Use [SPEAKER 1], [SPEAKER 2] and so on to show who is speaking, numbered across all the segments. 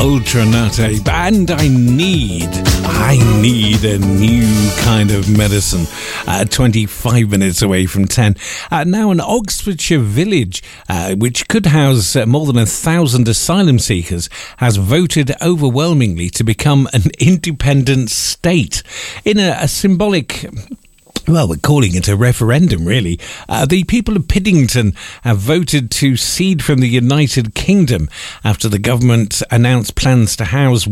[SPEAKER 1] Ultra Nutty, and I need a new kind of medicine. 25 minutes away from 10. Now an Oxfordshire village, which could house more than 1,000 asylum seekers, has voted overwhelmingly to become an independent state in a symbolic... Well, we're calling it a referendum, really. The people of Piddington have voted to cede from the United Kingdom after the government announced plans to house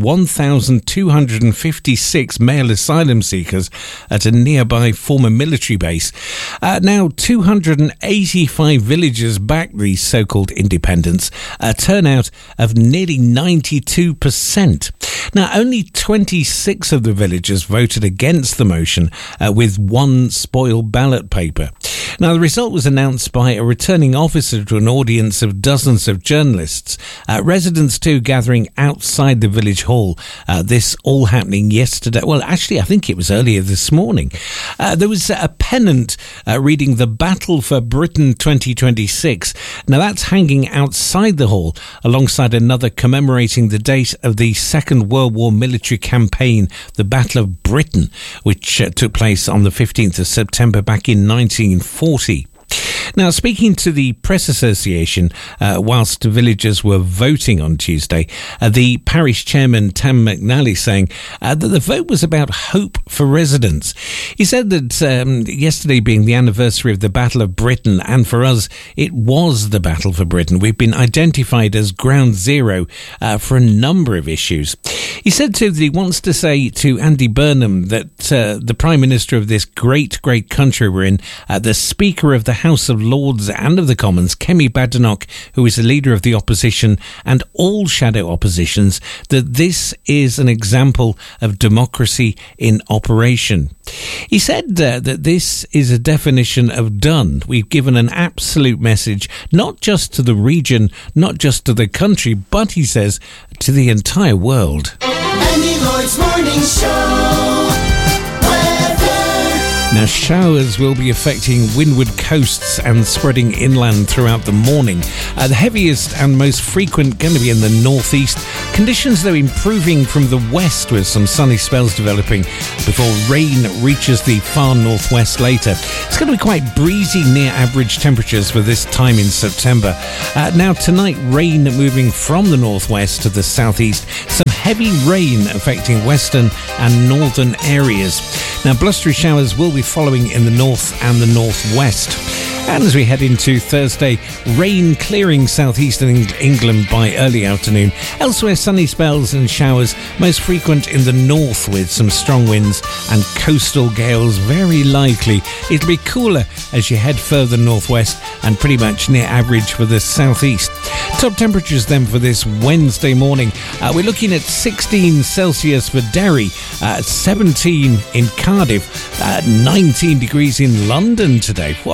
[SPEAKER 1] 1,256 male asylum seekers at a nearby former military base. Now, 285 villagers back these so-called independents, a turnout of nearly 92%. Now, only 26 of the villagers voted against the motion, with one spoiled ballot paper. Now, the result was announced by a returning officer to an audience of dozens of journalists. Residents, too, gathering outside the village hall. This all happening yesterday. Well, actually, I think it was earlier this morning. There was a pennant reading "The Battle for Britain 2026. Now, that's hanging outside the hall alongside another commemorating the date of the Second World War military campaign, the Battle of Britain, which took place on the 15th of September back in 1940. Now, speaking to the Press Association, whilst villagers were voting on Tuesday, the parish chairman, Tam McNally, saying that the vote was about hope for residents. He said that yesterday being the anniversary of the Battle of Britain, and for us, it was the Battle for Britain. We've been identified as ground zero for a number of issues. He said, too, that he wants to say to Andy Burnham that the Prime Minister of this great, great country we're in, the Speaker of the House of Lords and of the Commons, Kemi Badenoch, who is the leader of the opposition and all shadow oppositions, that this is an example of democracy in operation. He said that this is a definition of done. We've given an absolute message, not just to the region, not just to the country, but, he says, to the entire world.
[SPEAKER 2] Andy Lloyd's Morning Show.
[SPEAKER 1] Now, showers will be affecting windward coasts and spreading inland throughout the morning. The heaviest and most frequent going to be in the northeast. Conditions, though, improving from the west with some sunny spells developing before rain reaches the far northwest later. It's going to be quite breezy, near average temperatures for this time in September. Now, tonight, rain moving from the northwest to the southeast. Some heavy rain affecting western and northern areas. Now, blustery showers will be following in the north and the northwest. And as we head into Thursday, rain clearing southeastern England by early afternoon. Elsewhere, sunny spells and showers, most frequent in the north with some strong winds and coastal gales very likely. It'll be cooler as you head further northwest and pretty much near average for the southeast. Top temperatures then for this Wednesday morning. We're looking at 16 Celsius for Derry, 17 in Cardiff, 19 degrees in London today.